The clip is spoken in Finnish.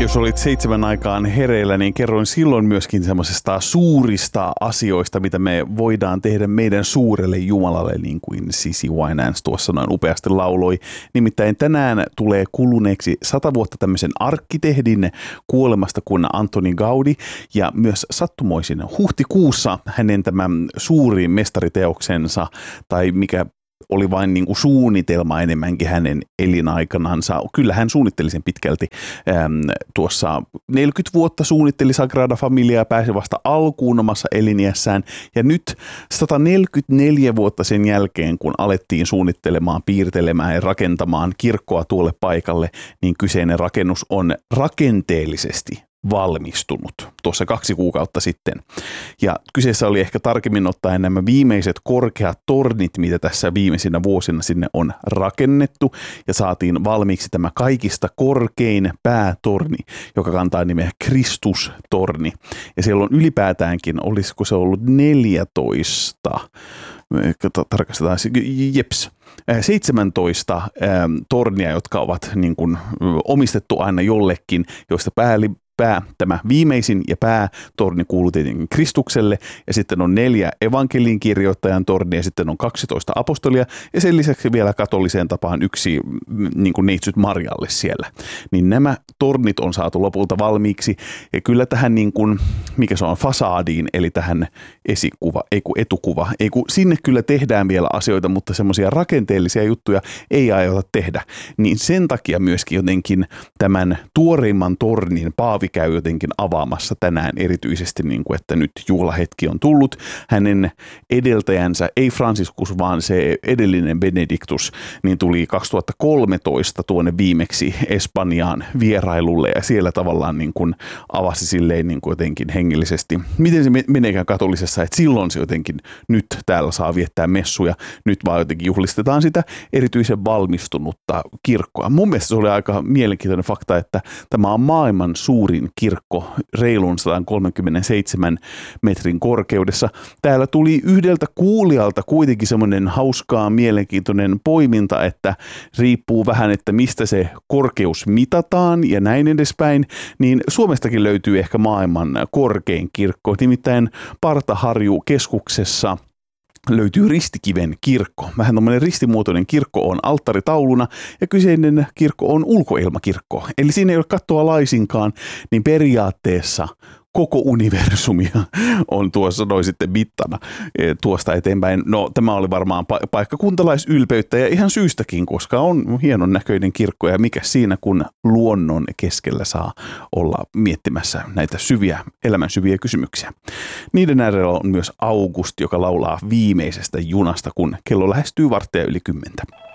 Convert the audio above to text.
Jos olit 7 aikaan hereillä, niin kerroin silloin myöskin semmoisesta suurista asioista, mitä me voidaan tehdä meidän suurelle Jumalalle, niin kuin Sisi Winans tuossa noin upeasti lauloi. Nimittäin tänään tulee kuluneeksi 100 vuotta tämmöisen arkkitehdin kuolemasta kuin Antoni Gaudi, ja myös sattumoisin huhtikuussa hänen tämän suurin mestariteoksensa, tai mikä oli vain niin kuin suunnitelma enemmänkin hänen elinaikanansa. Kyllä hän suunnitteli sen pitkälti. Tuossa 40 vuotta suunnitteli Sagrada Familiaa ja pääsi vasta alkuun omassa eliniässään. Ja nyt 144 vuotta sen jälkeen, kun alettiin suunnittelemaan, piirtelemään ja rakentamaan kirkkoa tuolle paikalle, niin kyseinen rakennus on rakenteellisesti valmistunut tuossa 2 kuukautta sitten. Ja kyseessä oli ehkä tarkemmin ottaen nämä viimeiset korkeat tornit, mitä tässä viimeisinä vuosina sinne on rakennettu, ja saatiin valmiiksi tämä kaikista korkein päätorni, joka kantaa nimeä Kristustorni. Ja siellä on ylipäätäänkin, olisiko se ollut 14, tarkastetaan, 17 tornia, jotka ovat niin kuin omistettu aina jollekin, joista tämä viimeisin ja päätorni kuuluu tietenkin Kristukselle, ja sitten on 4 evankelin kirjoittajan tornia, ja sitten on 12 apostolia, ja sen lisäksi vielä katoliseen tapaan 1 niin kuin neitsyt Marjalle siellä. Niin nämä tornit on saatu lopulta valmiiksi, ja kyllä tähän niin kuin, mikä se on, fasaadiin, eli tähän etukuva, sinne kyllä tehdään vielä asioita, mutta semmoisia rakenteellisia juttuja ei aiota tehdä. Niin sen takia myöskin jotenkin tämän tuoreimman tornin Paavi käy jotenkin avaamassa tänään erityisesti, niin kuin, että nyt juhlahetki on tullut. Hänen edeltäjänsä, ei Franciscus, vaan se edellinen Benedictus, niin tuli 2013 tuonne viimeksi Espanjaan vierailulle, ja siellä tavallaan niin kuin avasi silleen niin kuin jotenkin hengellisesti. Miten se meneekään katolisessa, että silloin se jotenkin nyt täällä saa viettää messuja, nyt vaan jotenkin juhlistetaan sitä erityisen valmistunutta kirkkoa. Mun mielestä se oli aika mielenkiintoinen fakta, että tämä on maailman suurin kirkko reilun 137 metrin korkeudessa. Täällä tuli yhdeltä kuulijalta kuitenkin semmoinen hauskaa mielenkiintoinen poiminta, että riippuu vähän, että mistä se korkeus mitataan ja näin edespäin, niin Suomestakin löytyy ehkä maailman korkein kirkko, nimittäin Partaharju keskuksessa löytyy Ristikiven kirkko. Vähän tommoinen ristimuotoinen kirkko on alttaritauluna, ja kyseinen kirkko on ulkoilmakirkko. Eli siinä ei ole kattoa laisinkaan, niin periaatteessa koko universumia on tuossa noin sitten mittana tuosta eteenpäin. No, tämä oli varmaan paikkakuntalaisylpeyttä, ja ihan syystäkin, koska on hienon näköinen kirkko, ja mikä siinä, kun luonnon keskellä saa olla miettimässä näitä elämän syviä kysymyksiä. Niiden äärellä on myös August, joka laulaa viimeisestä junasta, kun kello lähestyy 9:15.